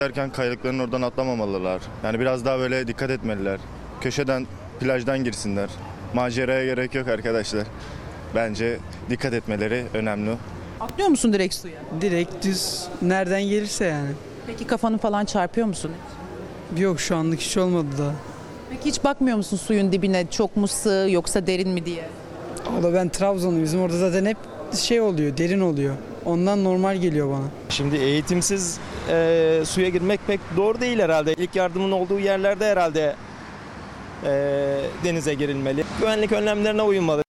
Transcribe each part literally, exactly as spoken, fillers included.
Derken kayalıkların oradan atlamamalılar. Yani biraz daha böyle dikkat etmeliler. Köşeden, plajdan girsinler. Maceraya gerek yok arkadaşlar. Bence dikkat etmeleri önemli. Atlıyor musun direkt suya? Direkt düz nereden gelirse yani. Peki kafanı falan çarpıyor musun? Yok şu anlık hiç olmadı da. Peki hiç bakmıyor musun suyun dibine çok mu sığ yoksa derin mi diye? Valla ben Trabzonluyum. Bizim orada zaten hep şey oluyor, derin oluyor. Ondan normal geliyor bana. Şimdi eğitimsiz e, suya girmek pek doğru değil herhalde. İlk yardımın olduğu yerlerde herhalde e, denize girilmeli. Güvenlik önlemlerine uyulmalı.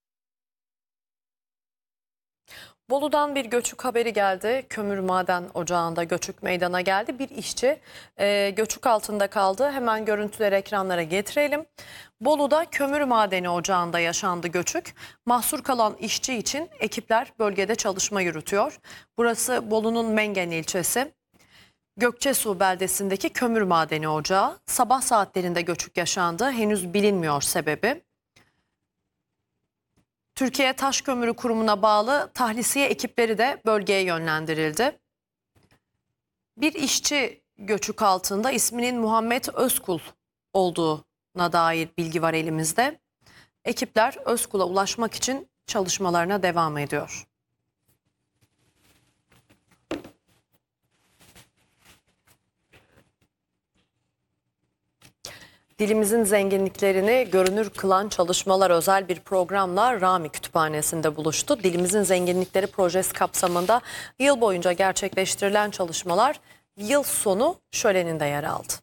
Bolu'dan bir göçük haberi geldi. Kömür maden ocağında göçük meydana geldi. Bir işçi e, göçük altında kaldı. Hemen görüntüleri ekranlara getirelim. Bolu'da kömür madeni ocağında yaşandı göçük. Mahsur kalan işçi için ekipler bölgede çalışma yürütüyor. Burası Bolu'nun Mengen ilçesi. Gökçesu beldesindeki kömür madeni ocağı. Sabah saatlerinde göçük yaşandı. Henüz bilinmiyor sebebi. Türkiye Taş Kömürü Kurumu'na bağlı tahlisiye ekipleri de bölgeye yönlendirildi. Bir işçi göçük altında, isminin Muhammed Özkul olduğuna dair bilgi var elimizde. Ekipler Özkul'a ulaşmak için çalışmalarına devam ediyor. Dilimizin zenginliklerini görünür kılan çalışmalar özel bir programla Rami Kütüphanesi'nde buluştu. Dilimizin Zenginlikleri projesi kapsamında yıl boyunca gerçekleştirilen çalışmalar yıl sonu şöleninde yer aldı.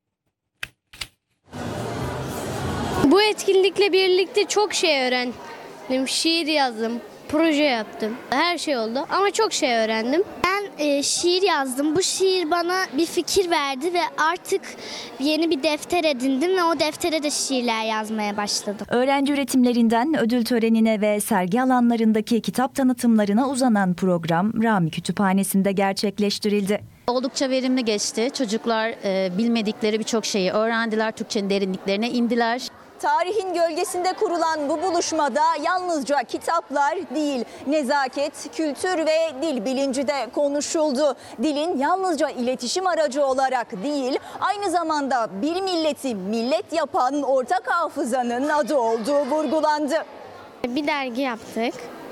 Bu etkinlikle birlikte çok şey öğrendim. Şiir yazdım, proje yaptım. Her şey oldu ama çok şey öğrendim. Ben e, şiir yazdım. Bu şiir bana bir fikir verdi ve artık yeni bir defter edindim ve o deftere de şiirler yazmaya başladım. Öğrenci üretimlerinden ödül törenine ve sergi alanlarındaki kitap tanıtımlarına uzanan program Rami Kütüphanesi'nde gerçekleştirildi. Oldukça verimli geçti. Çocuklar e, bilmedikleri birçok şeyi öğrendiler, Türkçenin derinliklerine indiler. Tarihin gölgesinde kurulan bu buluşmada yalnızca kitaplar değil, nezaket, kültür ve dil bilinci de konuşuldu. Dilin yalnızca iletişim aracı olarak değil, aynı zamanda bir milleti millet yapan ortak hafızanın adı olduğu vurgulandı. Bir dergi yaptık.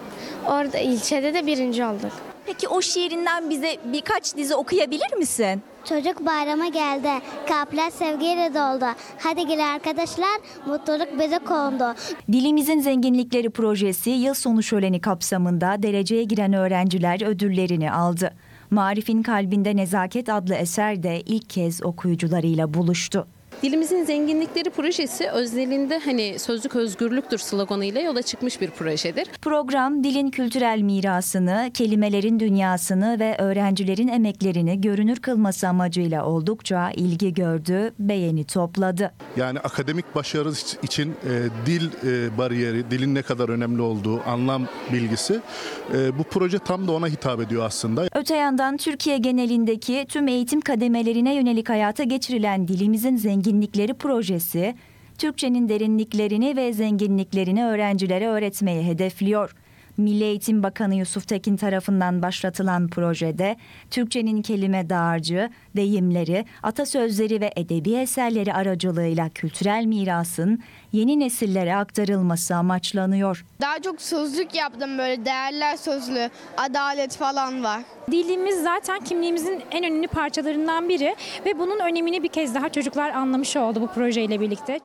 Orada ilçede de birinci olduk. Peki o şiirinden bize birkaç dize okuyabilir misin? Çocuk bayrama geldi. Kalpler sevgiyle doldu. Hadi gel arkadaşlar, mutluluk bize kondu. Dilimizin Zenginlikleri projesi yıl sonu şöleni kapsamında dereceye giren öğrenciler ödüllerini aldı. Marif'in Kalbinde Nezaket adlı eser de ilk kez okuyucularıyla buluştu. Dilimizin Zenginlikleri projesi özelinde hani sözlük özgürlüktür sloganıyla yola çıkmış bir projedir. Program dilin kültürel mirasını, kelimelerin dünyasını ve öğrencilerin emeklerini görünür kılması amacıyla oldukça ilgi gördü, beğeni topladı. Yani akademik başarı için e, dil e, bariyeri, dilin ne kadar önemli olduğu, anlam bilgisi e, bu proje tam da ona hitap ediyor aslında. Öte yandan Türkiye genelindeki tüm eğitim kademelerine yönelik hayata geçirilen Dilimizin Zenginlikleri projesi, Türkçenin derinliklerini ve zenginliklerini öğrencilere öğretmeyi hedefliyor. Milli Eğitim Bakanı Yusuf Tekin tarafından başlatılan projede Türkçenin kelime dağarcığı, deyimleri, atasözleri ve edebi eserleri aracılığıyla kültürel mirasın yeni nesillere aktarılması amaçlanıyor. Daha çok sözlük yaptım, böyle değerler sözlü, adalet falan var. Dilimiz zaten kimliğimizin en önemli parçalarından biri ve bunun önemini bir kez daha çocuklar anlamış oldu bu projeyle birlikte.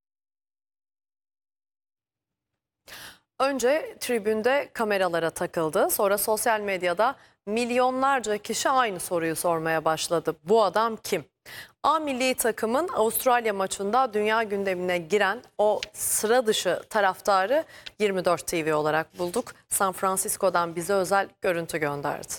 Önce tribünde kameralara takıldı. Sonra sosyal medyada milyonlarca kişi aynı soruyu sormaya başladı. Bu adam kim? A milli takımın Avustralya maçında dünya gündemine giren o sıra dışı taraftarı yirmi dört T V olarak bulduk. San Francisco'dan bize özel görüntü gönderdi.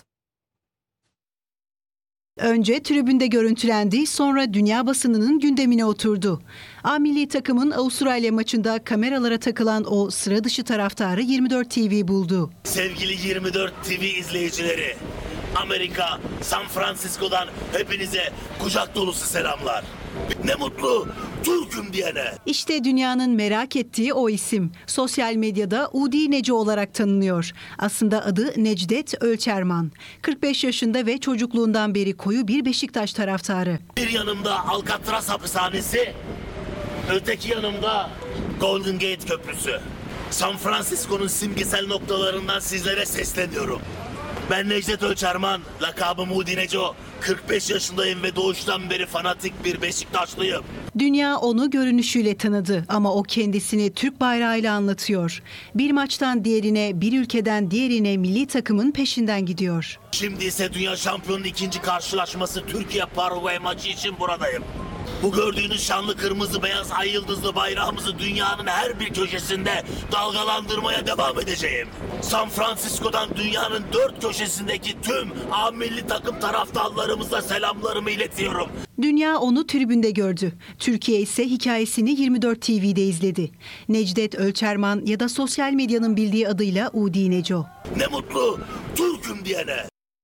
Önce tribünde görüntülendi, sonra dünya basınının gündemine oturdu. A milli takımın Avustralya maçında kameralara takılan o sıra dışı taraftarı yirmi dört T V buldu. Sevgili yirmi dört T V izleyicileri, Amerika, San Francisco'dan hepinize kucak dolusu selamlar. Ne mutlu Türk'üm diyene. İşte dünyanın merak ettiği o isim. Sosyal medyada Udi Neco olarak tanınıyor. Aslında adı Necdet Ölçerman. kırk beş yaşında ve çocukluğundan beri koyu bir Beşiktaş taraftarı. Bir yanımda Alcatraz hapishanesi, öteki yanımda Golden Gate Köprüsü. San Francisco'nun simgesel noktalarından sizlere sesleniyorum. Ben Necdet Ölçerman, lakabım Udi Neco. kırk beş yaşındayım ve doğuştan beri fanatik bir Beşiktaşlıyım. Dünya onu görünüşüyle tanıdı ama o kendisini Türk bayrağıyla anlatıyor. Bir maçtan diğerine, bir ülkeden diğerine milli takımın peşinden gidiyor. Şimdi ise Dünya Şampiyonunun ikinci karşılaşması Türkiye-Paraguay maçı için buradayım. Bu gördüğünüz şanlı kırmızı beyaz ay yıldızlı bayrağımızı dünyanın her bir köşesinde dalgalandırmaya devam edeceğim. San Francisco'dan dünyanın dört köşesindeki tüm A milli takım taraftarlarımıza selamlarımı iletiyorum. Dünya onu tribünde gördü. Türkiye ise hikayesini yirmi dört T V'de izledi. Necdet Ölçerman ya da sosyal medyanın bildiği adıyla Udi Neco. Ne mutlu Türk'üm diyene.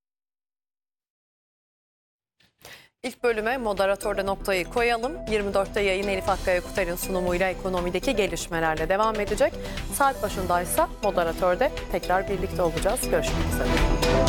İlk bölüme moderatörde noktayı koyalım. yirmi dörtte yayın Elif Akkaya Kuter'in sunumuyla ekonomideki gelişmelerle devam edecek. Saat başındaysa moderatörde tekrar birlikte olacağız. Görüşmek üzere.